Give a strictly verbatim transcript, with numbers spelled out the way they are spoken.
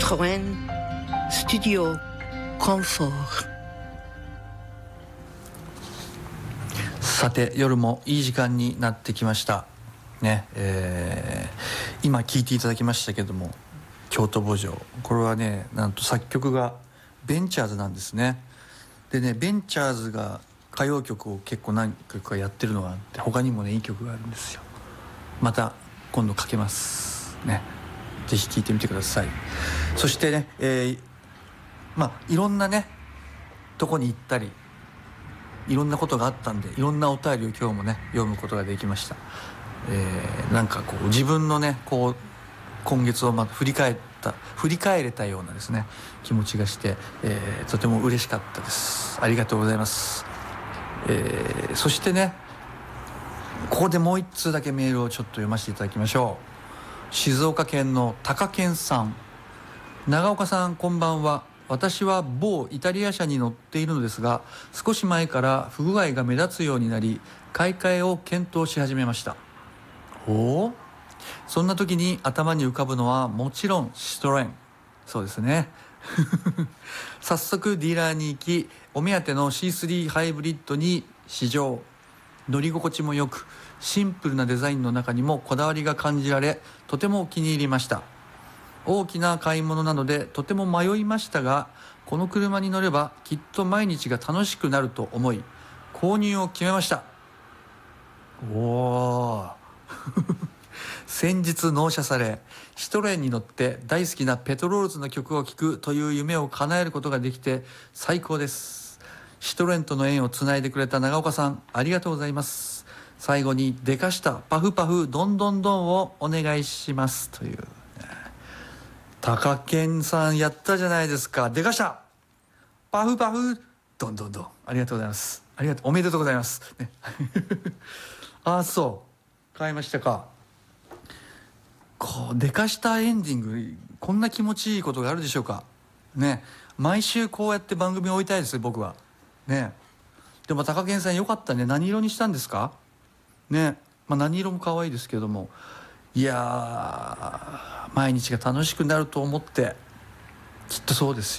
Citroën Studio Confort。 さて夜もいい時間になってきましたね、えー、今聴いていただきましたけども、京都慕情、これはねなんと作曲がベンチャーズなんですね。でね、ベンチャーズが歌謡曲を結構何曲かやってるのがあって、他にもねいい曲があるんですよ。また今度かけますね、ぜひ聴いてみてください。そしてね、えー、まあいろんなねとこに行ったりいろんなことがあったんで、いろんなお便りを今日もね読むことができました。えー、なんかこう自分のねこう今月をまた振り返った振り返れたようなですね気持ちがして、えー、とても嬉しかったです。ありがとうございます。えー、そしてねここでもう一通だけメールをちょっと読ませていただきましょう。静岡県の高健さん、長岡さんこんばんは。私は某イタリア車に乗っているのですが、少し前から不具合が目立つようになり買い替えを検討し始めました。おお、そんな時に頭に浮かぶのはもちろんシトロエン。そうですね早速ディーラーに行き、お目当ての シースリー ハイブリッドに試乗。乗り心地も良く、シンプルなデザインの中にもこだわりが感じられ、とても気に入りました。大きな買い物なのでとても迷いましたが、この車に乗ればきっと毎日が楽しくなると思い購入を決めました。おお先日納車され、シトロエンに乗って大好きなペトロールズの曲を聴くという夢を叶えることができて最高です。シトロエンとの縁をつないでくれた長岡さん、ありがとうございます。最後にでかしたパフパフどんどんどんをお願いしますという。高健さんやったじゃないですか。でかしたパフパフどんどんどん、ありがとうございます。ありがとう、おめでとうございます、ね、ああそう買いましたか。こうでかしたエンディング、こんな気持ちいいことがあるでしょうかね。毎週こうやって番組を置いたいです僕はね。でも高健さんよかったね。何色にしたんですかね。まあ、何色も可愛いですけども、いやー毎日が楽しくなると思って、きっとそうですよ